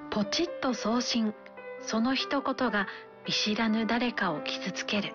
ポチッと送信、その一言が見知らぬ誰かを傷つける。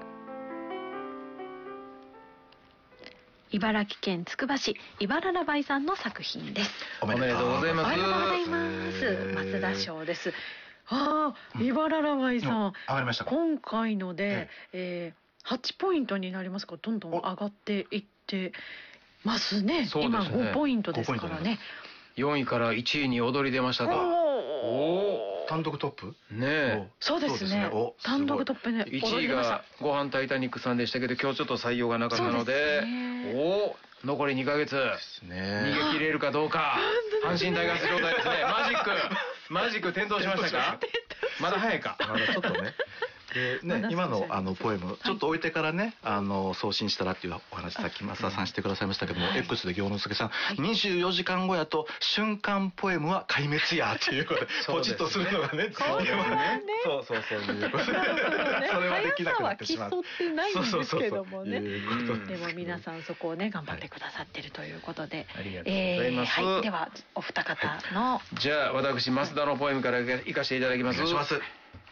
茨城県つくば市茨ラバイさんの作品です。 おめでとうございます。 おめでとうございます。松田賞です。茨ラバイさん、 上がりましたか。 今回ので、8ポイントになりますか。どんどん上がっていってますね。今5ポイントですからね。 4位から1位に躍り出ましたか。 単独トップねえ。 そうですね。単独トップね。 1位がご飯タイタニックさんでしたけど、今日ちょっと採用がなかったので、残り2ヶ月逃げ切れるかどうか。阪神タイガース状態ですね。マジック点灯しましたか。まだ早いか。 まだちょっとね。今のポエムちょっと置いてからね、送信したらっていうお話さっき増田さんしてくださいましたけども、X で行之助さん、24時間後やと瞬間ポエムは壊滅やっていうことでポチッとするのがね、そういうことで、それはできなくなってしまう。 競ってないんですけどもね。でも皆さんそこをね頑張ってくださってるということで、 ありがとうございます。 ではお二方の、 じゃあ私増田のポエムからいかせていただきます。 お願いします。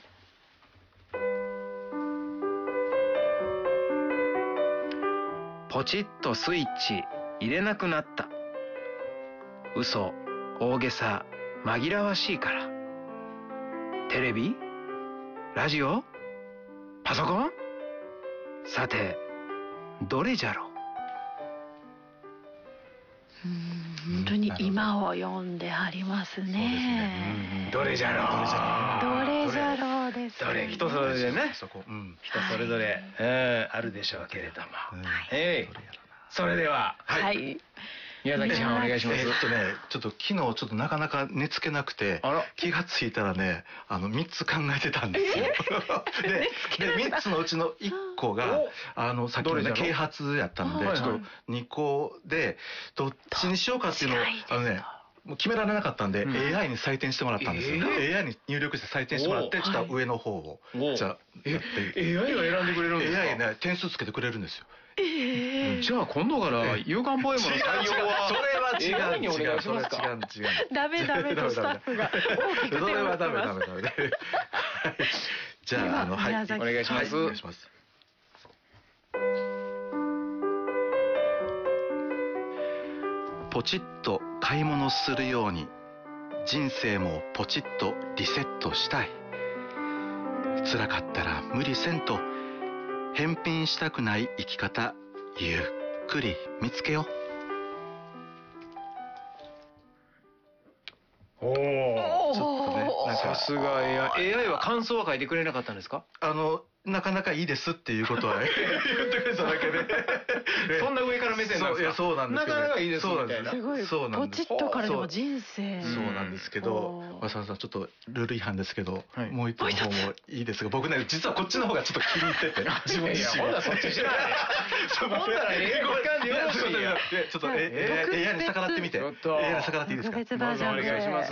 ポチッとスイッチ入れなくなった。嘘、大げさ、紛らわしいから。テレビ？ラジオ？パソコン？さて、どれじゃろう。 本当に今を読んでありますね。 どれじゃろう。 どれじゃろうですね。 どれ、人それぞれね。人それぞれあるでしょうけれども。それでは、宮崎さんお願いします。 ちょっと昨日ちょっとなかなか寝つけなくて、気がついたらね、3つ考えてたんですよ。で3つのうちの1個がさっきのね啓発やったので、ちょっと2個でどっちにしようかっていうのをもう決められなかったんで AI に採点してもらったんですよ。AI に入力して採点してもらって、ちょっと上の方をじゃあやって。 AI が選んでくれるんですか。 AI ね点数つけてくれるんですよ。 じゃあ今度から夕刊ポエムの採用はそれは違う。 にお願いしますか。 違う。 ダメとスタッフが大きく手をそれはダメ。じゃあお願いします。 お願いします。ポチッと買い物するように人生もポチッとリセットしたい。辛かったら無理せんと返品したくない生き方ゆっくり見つけよう。 さすが AI は感想は書いてくれなかったんですか。 なかなかいいですっていうことは言ってくれただけでそんな上から目線なんですか。 そうなんですけど、 なかなかいいですみたいな。 すごいポチッとからでも人生。 そうなんですけど、松原さんちょっとルール違反ですけど、もう一個の方もいいですが、僕ね実はこっちの方がちょっと気に入ってて、自分自身ほんならそっちしない。ほんなら時間でよろしいや。 ちょっとAI に逆らってみて。AI に逆らっていいですか。 別バージョンでお願いします。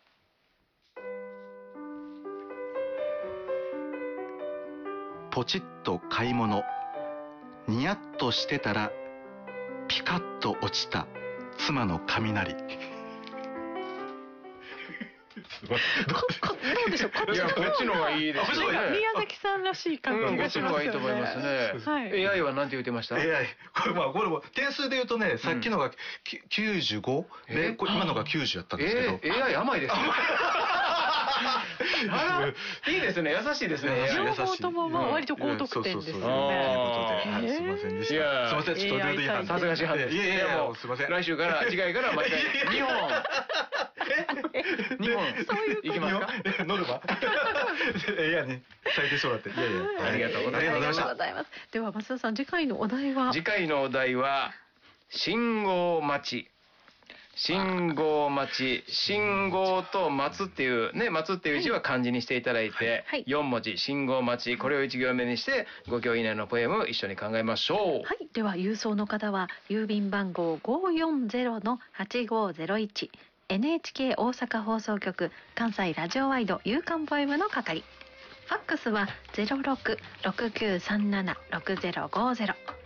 ポチッと買い物、ニヤッとしてたらピカッと落ちた妻の雷。どうでしょう。こっちの方がいいですね。 宮崎さんらしい感じがしますよね。 こっちの方がいいと思いますね。AI は何て言ってました。 AI これも点数で言うとね、さっきのが95で今のが90やったんですけど、 AI 甘いですね。いいですね、優しいですね。 両方とも割と高得点ですよね。 すいませんでした。すいません、ちょっとルール違反。 さすが師範です。 いやもうすいません。 来週から次回から毎回2本いきますか。 ノルマ AI に採点してもらって。 ありがとうございました。 では増田さん、次回のお題は。 次回のお題は信号待ち。信号待ち、信号と待つっていうね、待つっていう字は漢字にしていただいて、4文字、信号待ち、これを1行目にして5行以内のポエムを一緒に考えましょう。 はい、では郵送の方は郵便番号 540-8501 NHK 大阪放送局関西ラジオワイド夕刊ポエムの係。ファックスは 0669376050